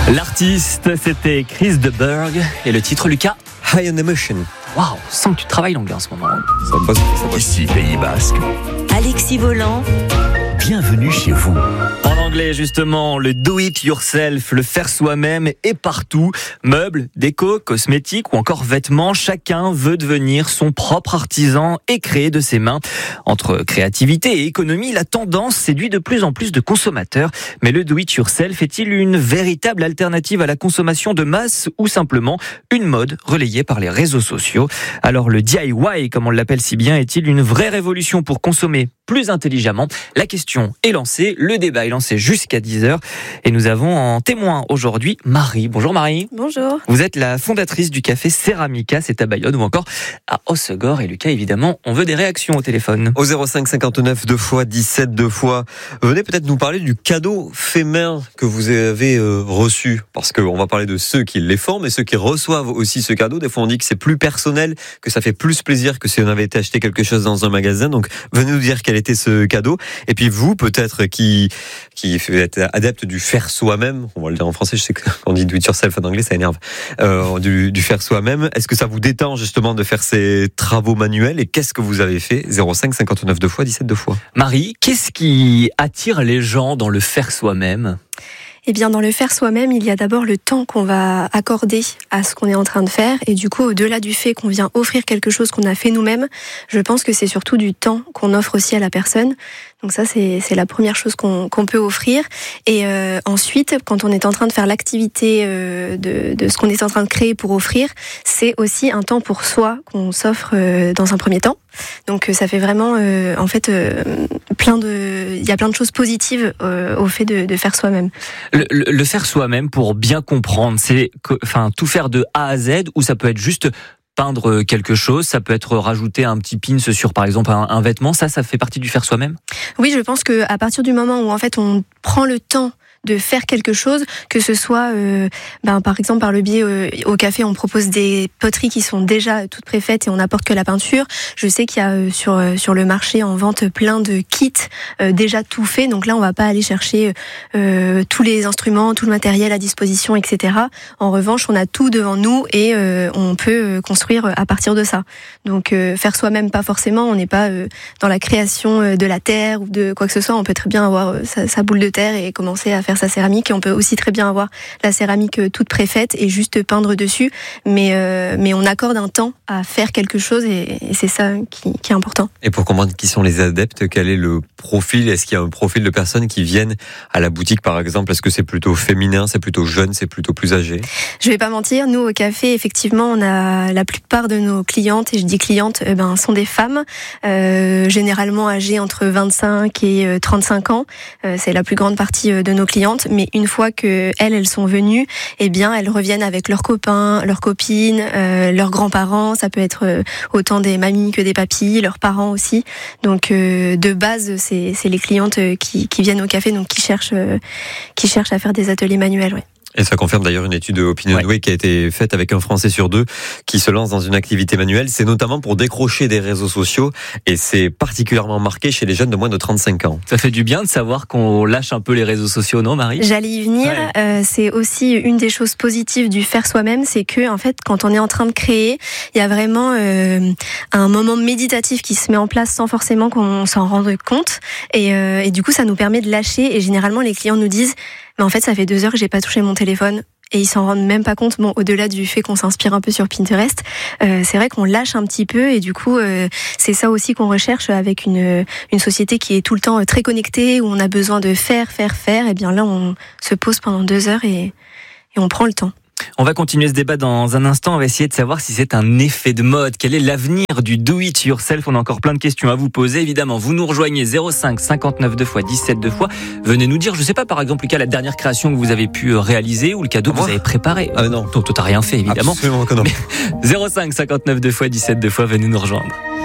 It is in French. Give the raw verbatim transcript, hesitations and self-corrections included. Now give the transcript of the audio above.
L'artiste, c'était Chris de Burgh et le titre, Lucas, High on Emotion. Waouh, sans que tu travailles l'anglais en ce moment. Ça bosse, ça bosse. Ici Pays Basque. Alexis Volant. Bienvenue chez vous. En anglais, justement, le do it yourself, le faire soi-même est partout. Meubles, déco, cosmétiques ou encore vêtements, chacun veut devenir son propre artisan et créer de ses mains. Entre créativité et économie, la tendance séduit de plus en plus de consommateurs. Mais le do it yourself est-il une véritable alternative à la consommation de masse ou simplement une mode relayée par les réseaux sociaux? Alors le D I Y, comme on l'appelle si bien, est-il une vraie révolution pour consommer plus intelligemment? La question est lancée, le débat est lancé jusqu'à dix heures et nous avons en témoin aujourd'hui Marie. Bonjour Marie. Bonjour. Vous êtes la fondatrice du café Ceramica, c'est à Bayonne ou encore à Hossegor. Et Lucas, évidemment, on veut des réactions au téléphone. Au zéro cinq cinquante-neuf deux fois dix-sept deux fois. Venez peut-être nous parler du cadeau fait main que vous avez euh, reçu. Parce qu'on va parler de ceux qui les font, mais ceux qui reçoivent aussi ce cadeau. Des fois on dit que c'est plus personnel, que ça fait plus plaisir que si on avait été acheter quelque chose dans un magasin. Donc venez nous dire quel était ce cadeau. Et puis vous, peut-être qui qui êtes adepte du faire soi-même, on va le dire en français, je sais qu'on dit do it yourself en anglais, ça énerve, euh, du, du faire soi-même. Est-ce que ça vous détend justement de faire ces travaux manuels et qu'est-ce que vous avez fait? Zéro cinq cinquante-neuf deux fois dix-sept deux fois. Marie, qu'est-ce qui attire les gens dans le faire soi-même? Eh bien, dans le faire soi-même, il y a d'abord le temps qu'on va accorder à ce qu'on est en train de faire. Et du coup, au-delà du fait qu'on vient offrir quelque chose qu'on a fait nous-mêmes, je pense que c'est surtout du temps qu'on offre aussi à la personne. Donc ça, c'est, c'est la première chose qu'on, qu'on peut offrir. Et euh, ensuite, quand on est en train de faire l'activité euh, de, de ce qu'on est en train de créer pour offrir, c'est aussi un temps pour soi qu'on s'offre euh, dans un premier temps. Donc ça fait vraiment, euh, en fait, euh, plein de, il y a plein de choses positives euh, au fait de, de faire soi-même. Le, le, le faire soi-même, pour bien comprendre, c'est, que, enfin, tout faire de A à Z, ou ça peut être juste peindre quelque chose, ça peut être rajouter un petit pins sur, par exemple, un, un vêtement. Ça, ça fait partie du faire soi-même? Oui, je pense que à partir du moment où en fait on prend le temps de faire quelque chose, que ce soit, euh, ben, par exemple, par le biais, euh, au café, on propose des poteries qui sont déjà toutes préfaites et on n'apporte que la peinture. Je sais qu'il y a euh, sur, euh, sur le marché en vente plein de kits euh, déjà tout faits. Donc là, on va pas aller chercher euh, tous les instruments, tout le matériel à disposition, et cetera. En revanche, on a tout devant nous et euh, on peut construire à partir de ça. Donc euh, faire soi-même, pas forcément. On n'est pas euh, dans la création de la terre ou de quoi que ce soit. On peut très bien avoir euh, sa, sa boule de terre et commencer à faire sa céramique, et on peut aussi très bien avoir la céramique toute préfaite et juste peindre dessus, mais euh, mais on accorde un temps à faire quelque chose et, et c'est ça qui, qui est important. Et pour comprendre qui sont les adeptes, quel est le profil? Est-ce qu'il y a un profil de personnes qui viennent à la boutique, par exemple? Est-ce que c'est plutôt féminin, c'est plutôt jeune, c'est plutôt plus âgé? Je vais pas mentir, nous au café, effectivement, on a la plupart de nos clientes, et je dis clientes, eh ben sont des femmes, euh, généralement âgées entre vingt-cinq et trente-cinq ans. Euh, c'est la plus grande partie de nos clientes. Mais une fois que elles, elles sont venues, eh bien, elles reviennent avec leurs copains, leurs copines, euh, leurs grands-parents. Ça peut être euh, autant des mamies que des papis, leurs parents aussi. Donc, euh, de base, c'est, c'est les clientes qui, qui viennent au café, donc qui cherchent, euh, qui cherchent à faire des ateliers manuels. Ouais. Et ça confirme d'ailleurs une étude Opinionway ouais. qui a été faite avec un Français sur deux qui se lance dans une activité manuelle. C'est notamment pour décrocher des réseaux sociaux et c'est particulièrement marqué chez les jeunes de moins de trente-cinq ans. Ça fait du bien de savoir qu'on lâche un peu les réseaux sociaux, non Marie? J'allais y venir. Ouais. Euh, c'est aussi une des choses positives du faire soi-même, c'est que en fait, quand on est en train de créer, il y a vraiment euh, un moment méditatif qui se met en place sans forcément qu'on s'en rende compte. Et, euh, et du coup, ça nous permet de lâcher. Et généralement, les clients nous disent mais en fait, ça fait deux heures que j'ai pas touché mon téléphone. Et ils s'en rendent même pas compte. Bon, au-delà du fait qu'on s'inspire un peu sur Pinterest, euh, c'est vrai qu'on lâche un petit peu. Et du coup, euh, c'est ça aussi qu'on recherche avec une une société qui est tout le temps très connectée, où on a besoin de faire, faire, faire. Et bien là, on se pose pendant deux heures et, et on prend le temps. On va continuer ce débat dans un instant. On va essayer de savoir si c'est un effet de mode. Quel est l'avenir du do it yourself? On a encore plein de questions à vous poser. Évidemment, vous nous rejoignez zéro cinq cinquante-neuf deux fois dix-sept deux fois. Venez nous dire, je sais pas, par exemple, Lucas, la dernière création que vous avez pu réaliser ou le cadeau que vous avez préparé. Ah non. Toi, toi, t'as rien fait, évidemment. Absolument que non. zéro cinq cinquante-neuf deux fois dix-sept deux fois. Venez nous rejoindre.